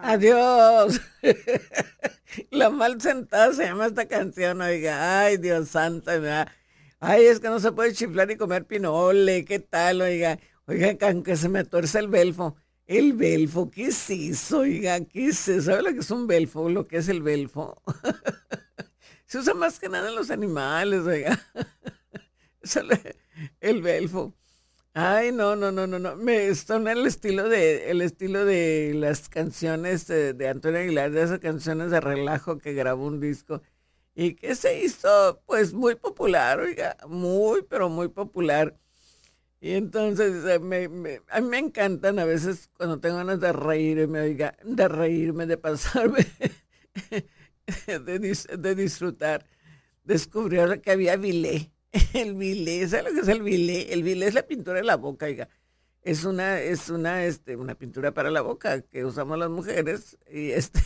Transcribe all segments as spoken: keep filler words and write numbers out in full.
Adiós. La mal sentada se llama esta canción, oiga. Ay, Dios santo, me da- Ay, es que no se puede chiflar y comer pinole, ¿qué tal, oiga? Oiga, aunque se me tuerce el belfo. El belfo, ¿qué es eso, oiga? ¿Qué es eso? ¿Sabe lo que es un belfo? Lo que es el belfo. Se usa más que nada en los animales, oiga. Sale el belfo. Ay, no, no, no, no, no. Me son el estilo de, el estilo de las canciones de, de Antonio Aguilar, de esas canciones de relajo que grabó un disco y que se hizo, pues, muy popular, oiga, muy, pero muy popular. Y entonces eh, me, me- a mí me encantan a veces cuando tengo ganas de reírme, oiga, de reírme, de pasarme, de, dis- de disfrutar. Descubrí ahora que había bilé. El bilé, ¿sabes lo que es el bilé? El bilé es la pintura de la boca, oiga. Es una, es una, este, una pintura para la boca que usamos las mujeres. Y este,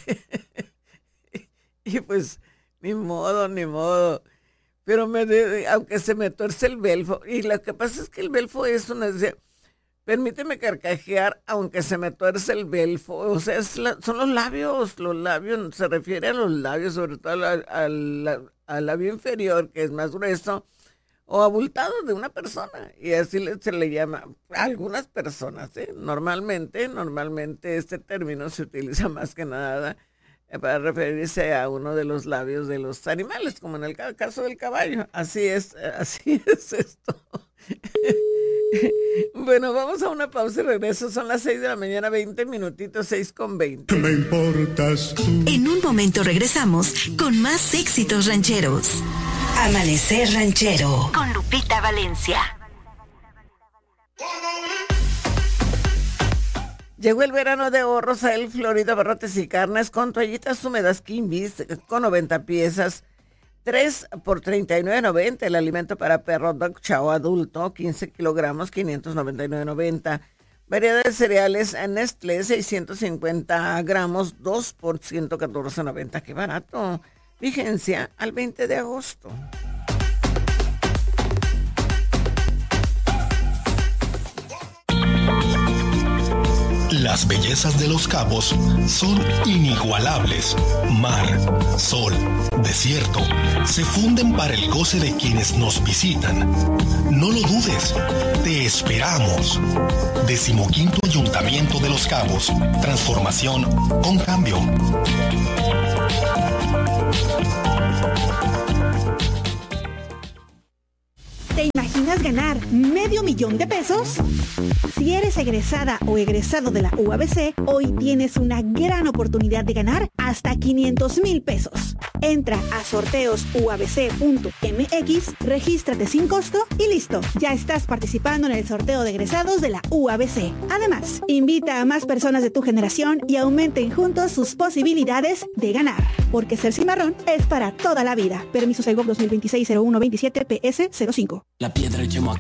y pues, ni modo, ni modo. Pero me de- aunque se me tuerce el belfo, y lo que pasa es que el belfo es una, dice, permíteme carcajear, aunque se me tuerce el belfo, o sea, es la- son los labios, los labios, se refiere a los labios, sobre todo al, al- al labio inferior, que es más grueso, o abultado de una persona, y así le- se le llama a algunas personas, ¿eh? Normalmente, normalmente este término se utiliza más que nada eh, para referirse a uno de los labios de los animales, como en el ca- caso del caballo. Así es, eh, así es esto. Bueno, vamos a una pausa y regreso. Son las seis de la mañana, veinte minutitos, seis con veinte. Me importas tú. En un momento regresamos con más éxitos rancheros. Amanecer ranchero con Lupita Valencia. Llegó el verano de ahorros a El Florida Barrotes y Carnes con toallitas húmedas Kimbis con noventa piezas, tres por treinta y nueve noventa. El alimento para perro Dog Chow adulto, quince kilogramos, quinientos noventa y nueve noventa. Variedad de cereales Nestlé, seiscientos cincuenta gramos, dos por ciento catorce noventa. Qué barato. Vigencia al veinte de agosto. Las bellezas de Los Cabos son inigualables. Mar, sol, desierto, se funden para el goce de quienes nos visitan. No lo dudes, te esperamos. Decimoquinto Ayuntamiento de Los Cabos. Transformación con cambio. ¿Te imaginas ganar medio millón de pesos? Si eres egresada o egresado de la U A B C, hoy tienes una gran oportunidad de ganar hasta quinientos mil pesos. Entra a sorteos u a b c punto m x, regístrate sin costo y listo. Ya estás participando en el sorteo de egresados de la U A B C. Además, invita a más personas de tu generación y aumenten juntos sus posibilidades de ganar. Porque ser cimarrón es para toda la vida. Permiso Segov dos mil veintiséis cero uno veintisiete P S cero cinco. La piedra, el yemo